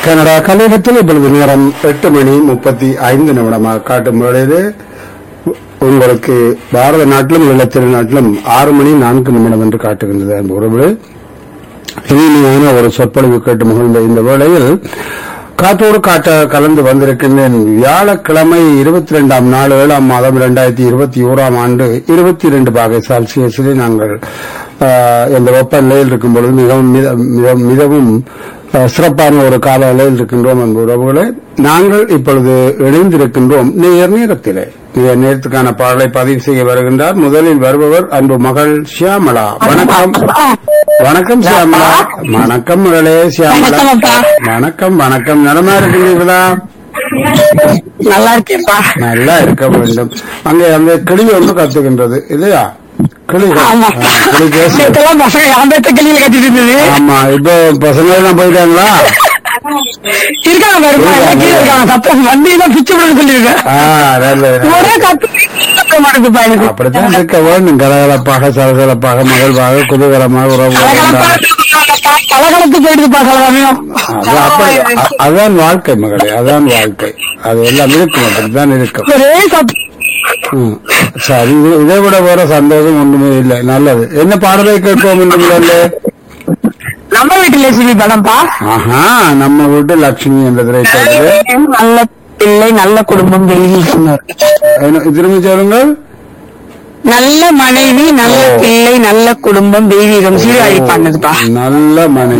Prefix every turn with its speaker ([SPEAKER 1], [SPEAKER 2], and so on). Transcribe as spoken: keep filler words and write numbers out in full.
[SPEAKER 1] Canada கலையகத்தில் இப்பொழுது நேரம் எட்டு மணி முப்பத்தி ஐந்து நிமிடமாக காட்டும் பொழுது உங்களுக்கு பாரத நாட்டிலும் ஈழத்திரு நாட்டிலும் ஆறு மணி நான்கு நிமிடம் என்று காட்டுகின்றது அன்பு உறவுகளே. இனிமையான ஒரு சொற்பொழிவு கேட்டு மகிழ்ந்த இந்த வேளையில் காத்தோடு காட்ட கலந்து வந்திருக்கின்றேன். வியாழக்கிழமை இருபத்தி இரண்டாம் நாள் ஏழாம் மாதம் இரண்டாயிரத்தி இருபத்தி ஓராம் ஆண்டு இருபத்தி இரண்டு பாகை செல்சியஸிலே நாங்கள் இந்த வெப்பநிலையில் இருக்கும் பொழுது மிகவும் மிகவும் சிறப்பான ஒரு கால நிலையில் இருக்கின்றோம் என்பது உறவுகளை நாங்கள் இப்பொழுது இணைந்திருக்கின்றோம் நேர் நேரத்திலே. நேர் நேரத்துக்கான பாடலை பதிவு செய்ய வருகின்றார். முதலில் வருபவர் அன்பு மகள் சியாமளா. வணக்கம். வணக்கம் சியாமளா. வணக்கம் மகளே சியாமளா. வணக்கம் வணக்கம். நலமா இருக்கிறீர்களா?
[SPEAKER 2] நல்லா இருக்கேன்ப்பா.
[SPEAKER 1] நல்லா இருக்க வேண்டும். அங்கே அந்த கிளி ஒன்று கத்துகின்றது இல்லையா? கிளி கிளி பேச. ஆமா, இப்போ பசங்க எல்லாம் போயிட்டாங்களா? அப்படித்தான் இருக்க வேண்டும். கலகலப்பாக சலசலப்பாக மகிழ்வாக குதூகலமாக உறவு. அதான் வாழ்க்கை மகளே, அதான் வாழ்க்கை. அது எல்லாம் இருக்கும், அப்படித்தான் இருக்கும். சரி, இதை விட வேற சந்தோஷம் ஒன்றுமே இல்லை. நல்லது. என்ன பாடலை கேட்போம் என்று
[SPEAKER 2] நம்ம வீட்டு லட்சுமி படம்பா.
[SPEAKER 1] ஆஹா, நம்ம வீட்டு லட்சுமி என்ற திரைப்படத்தில்
[SPEAKER 2] நல்ல பிள்ளை நல்ல குடும்பம் வெளியே சொன்னார்.
[SPEAKER 1] திரும்பி சொல்லுங்கள்.
[SPEAKER 2] நல்ல மனைவி நல்ல பிள்ளை நல்ல குடும்பம் தெய்வீகம் சீராழி பாடுனதுப்பா.
[SPEAKER 1] நல்ல மனைவி